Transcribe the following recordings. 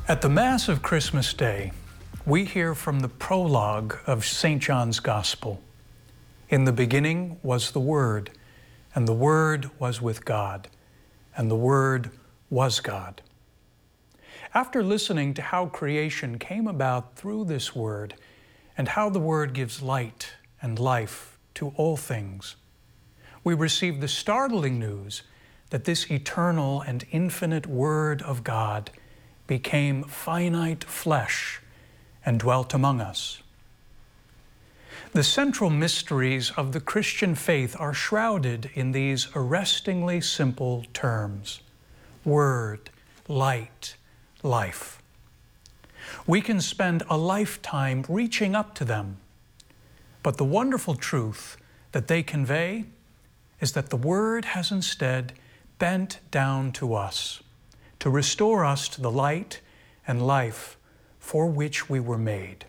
At the Mass of Christmas Day, we hear from the prologue of St. John's Gospel. In the beginning was the Word, and the Word was with God, and the Word was God. After listening to how creation came about through this Word, and how the Word gives light and life to all things, we receive the startling news that this eternal and infinite Word of God became finite flesh and dwelt among us. The central mysteries of the Christian faith are shrouded in these arrestingly simple terms: Word, light, life. We can spend a lifetime reaching up to them, but the wonderful truth that they convey is that the Word has instead bent down to us, to restore us to the light and life for which we were made.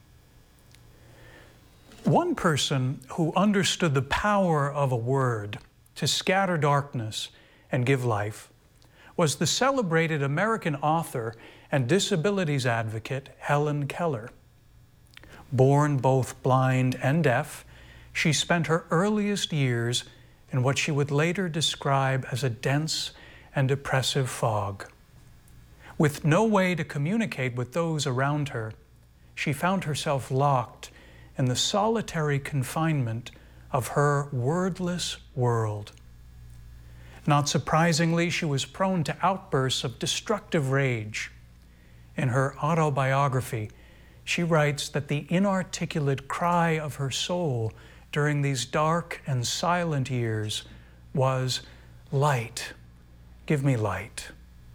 One person who understood the power of a word to scatter darkness and give life was the celebrated American author and disabilities advocate Helen Keller. Born both blind and deaf, she spent her earliest years in what she would later describe as a dense and oppressive fog. With no way to communicate with those around her, she found herself locked in the solitary confinement of her wordless world. Not surprisingly, she was prone to outbursts of destructive rage. In her autobiography, she writes that the inarticulate cry of her soul during these dark and silent years was, "Light, give me light."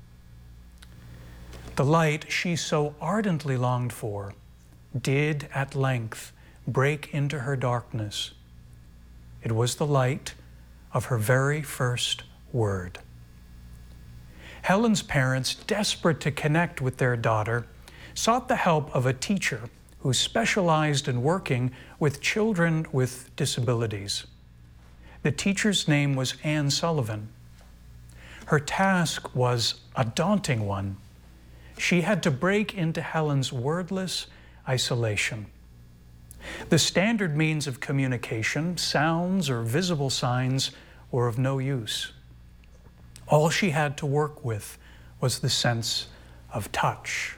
The light she so ardently longed for did at length break into her darkness. It was the light of her very first word. Helen's parents, desperate to connect with their daughter, sought the help of a teacher who specialized in working with children with disabilities. The teacher's name was Anne Sullivan. Her task was a daunting one. She had to break into Helen's wordless isolation. The standard means of communication, sounds or visible signs, were of no use. All she had to work with was the sense of touch.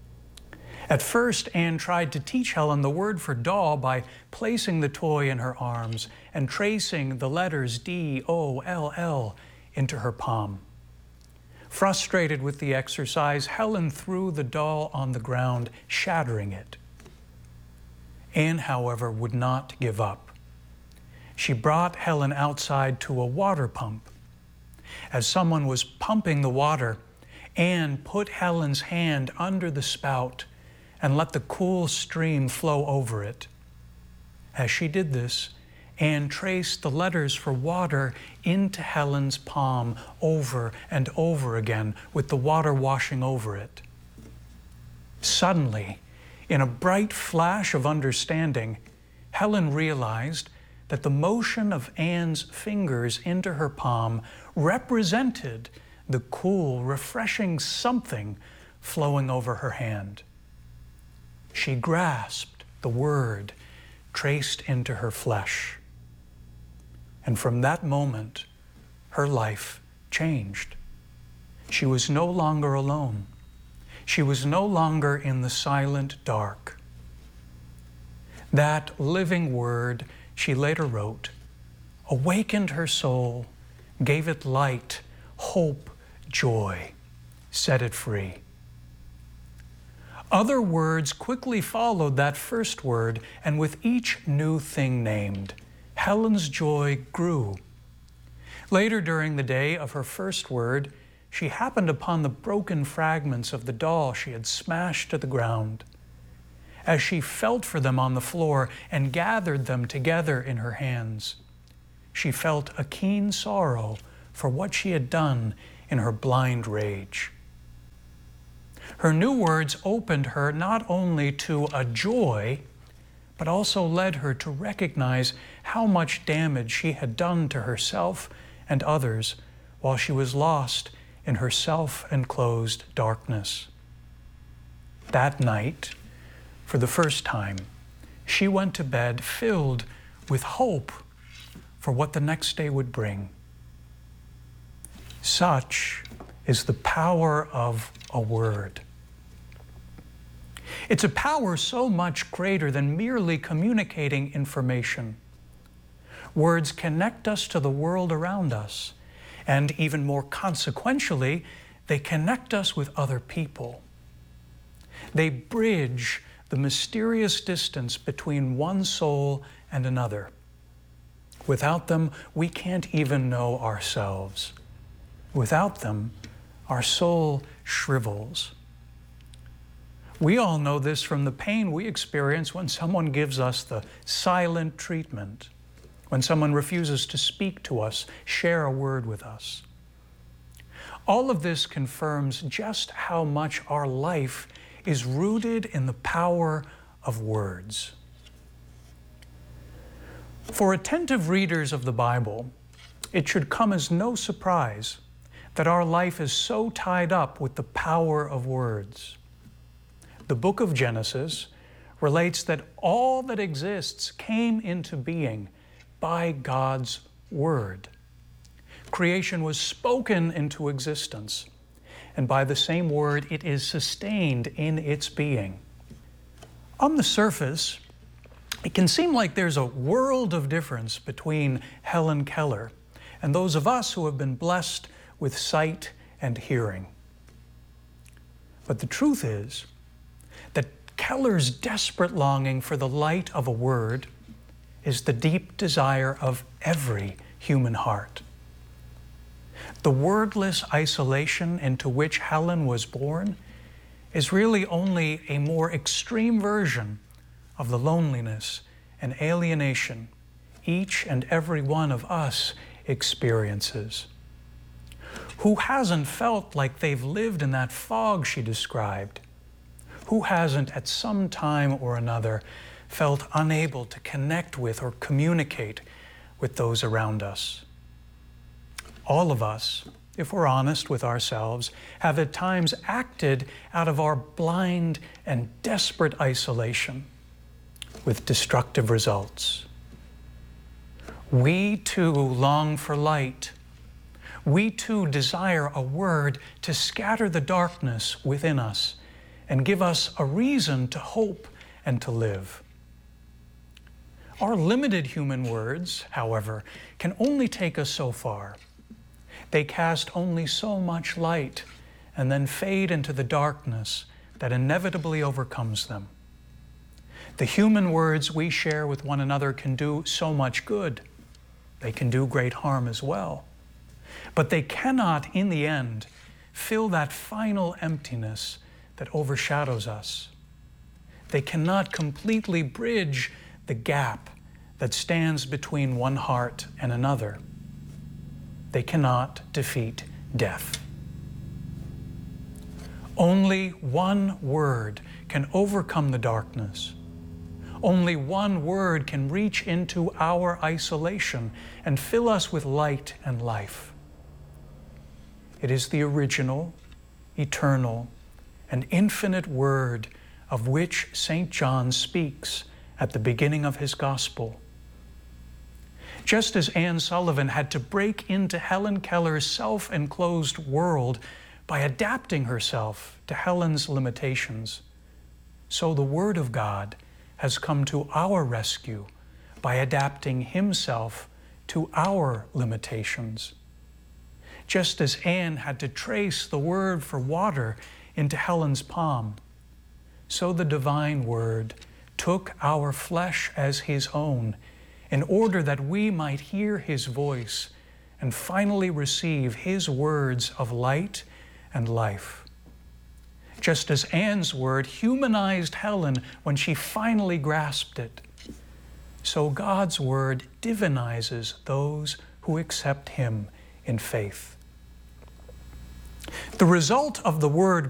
At first, Anne tried to teach Helen the word for doll by placing the toy in her arms and tracing the letters D-O-L-L into her palm. Frustrated with the exercise, Helen threw the doll on the ground, shattering it. Anne, however, would not give up. She brought Helen outside to a water pump. As someone was pumping the water, Anne put Helen's hand under the spout and let the cool stream flow over it. As she did this, Anne traced the letters for water into Helen's palm over and over again, with the water washing over it. Suddenly, in a bright flash of understanding, Helen realized that the motion of Anne's fingers into her palm represented the cool, refreshing something flowing over her hand. She grasped the word traced into her flesh. And from that moment, her life changed. She was no longer alone. She was no longer in the silent dark. That living word, she later wrote, awakened her soul, gave it light, hope, joy, set it free. Other words quickly followed that first word, and with each new thing named, Helen's joy grew. Later during the day of her first word, she happened upon the broken fragments of the doll she had smashed to the ground. As she felt for them on the floor and gathered them together in her hands, she felt a keen sorrow for what she had done in her blind rage. Her new words opened her not only to a joy, but also led her to recognize how much damage she had done to herself and others while she was lost in her self-enclosed darkness. That night, for the first time, she went to bed filled with hope for what the next day would bring. Such is the power of a word. It's a power so much greater than merely communicating information. Words connect us to the world around us, and even more consequentially, they connect us with other people. They bridge the mysterious distance between one soul and another. Without them, we can't even know ourselves. Without them, our soul shrivels. We all know this from the pain we experience when someone gives us the silent treatment, when someone refuses to speak to us, share a word with us. All of this confirms just how much our life is rooted in the power of words. For attentive readers of the Bible, it should come as no surprise that our life is so tied up with the power of words. The book of Genesis relates that all that exists came into being by God's word. Creation was spoken into existence, and by the same word it is sustained in its being. On the surface, it can seem like there's a world of difference between Helen Keller and those of us who have been blessed with sight and hearing. But the truth is that Keller's desperate longing for the light of a word is the deep desire of every human heart. The wordless isolation into which Helen was born is really only a more extreme version of the loneliness and alienation each and every one of us experiences. Who hasn't felt like they've lived in that fog she described? Who hasn't at some time or another felt unable to connect with or communicate with those around us? All of us, if we're honest with ourselves, have at times acted out of our blind and desperate isolation with destructive results. We too long for light. We too desire a word to scatter the darkness within us and give us a reason to hope and to live. Our limited human words, however, can only take us so far. They cast only so much light and then fade into the darkness that inevitably overcomes them. The human words we share with one another can do so much good. They can do great harm as well. But they cannot, in the end, fill that final emptiness that overshadows us. They cannot completely bridge the gap that stands between one heart and another. They cannot defeat death. Only one word can overcome the darkness. Only one word can reach into our isolation and fill us with light and life. It is the original, eternal, and infinite word of which St. John speaks at the beginning of his gospel. Just as Anne Sullivan had to break into Helen Keller's self-enclosed world by adapting herself to Helen's limitations, so the Word of God has come to our rescue by adapting himself to our limitations. Just as Anne had to trace the word for water into Helen's palm, so the divine Word took our flesh as his own in order that we might hear his voice and finally receive his words of light and life. Just as Anne's word humanized Helen when she finally grasped it, so God's word divinizes those who accept him in faith. The result of the word